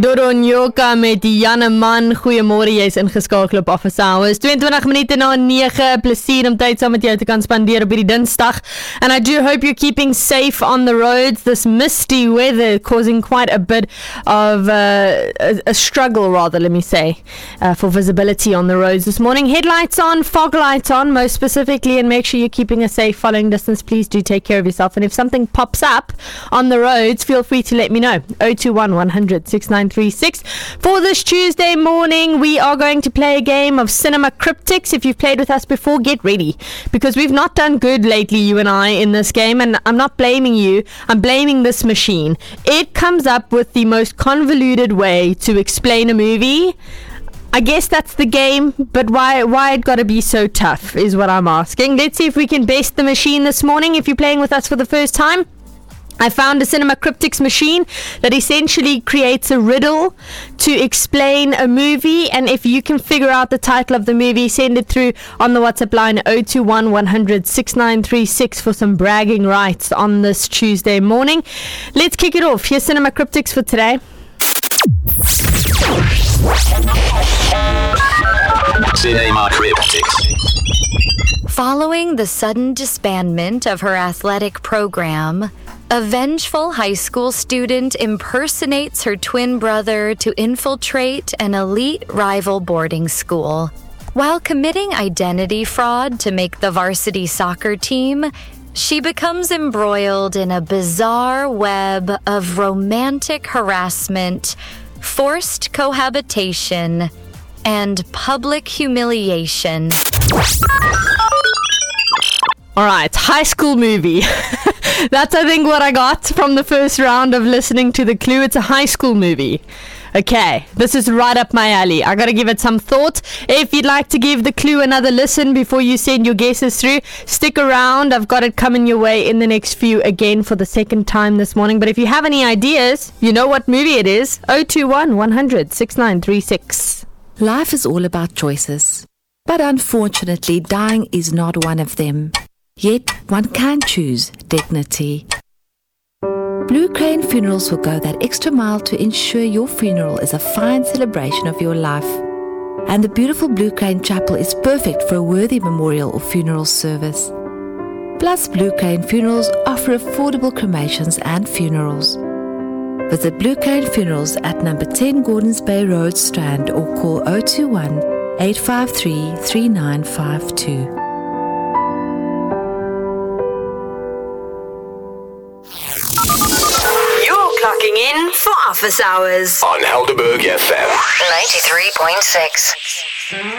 Doronjoka met Janne Man. Goeiemôre, jy is ingeskakel op Office Hours. 22 minute na 9. Plesier om tyd saam met jou te kan spandeer op hierdie Dinsdag. And I do hope you're keeping safe on the roads. This misty weather causing quite a bit of a struggle, rather, let me say, for visibility on the roads this morning. Headlights on, fog lights on, most specifically, and make sure you're keeping a safe following distance. Please do take care of yourself. And if something pops up on the roads, feel free to let me know. 021 100 6936. For this Tuesday morning, we are going to play a game of Cinema Cryptics. If you've played with us before, get ready, because we've not done good lately, you and I, in this game, and I'm not blaming you, I'm blaming this machine. It comes up with the most convoluted way to explain a movie. I guess that's the game, but why it gotta be so tough is what I'm asking. Let's see if we can best the machine this morning. If you're playing with us for the first time, I found a Cinema Cryptics machine that essentially creates a riddle to explain a movie, and if you can figure out the title of the movie, send it through on the WhatsApp line 021 100 6936 for some bragging rights on this Tuesday morning. Let's kick it off. Here's Cinema Cryptics for today. Cinema Cryptics. Following the sudden disbandment of her athletic program, a vengeful high school student impersonates her twin brother to infiltrate an elite rival boarding school. While committing identity fraud to make the varsity soccer team, she becomes embroiled in a bizarre web of romantic harassment, forced cohabitation, and public humiliation. Alright, high school movie. That's, I think, what I got from the first round of listening to the clue. It's a high school movie. Okay, this is right up my alley. I gotta give it some thought. If you'd like to give the clue another listen before you send your guesses through, stick around. I've got it coming your way in the next few again for the second time this morning. But if you have any ideas, you know what movie it is. 021 100 6936. Life is all about choices. But unfortunately, dying is not one of them. Yet, one can choose dignity. Blue Crane Funerals will go that extra mile to ensure your funeral is a fine celebration of your life. And the beautiful Blue Crane Chapel is perfect for a worthy memorial or funeral service. Plus, Blue Crane Funerals offer affordable cremations and funerals. Visit Blue Crane Funerals at number 10 Gordons Bay Road, Strand, or call 021 853 3952. Clocking in for Office Hours On Helderberg FM 93.6.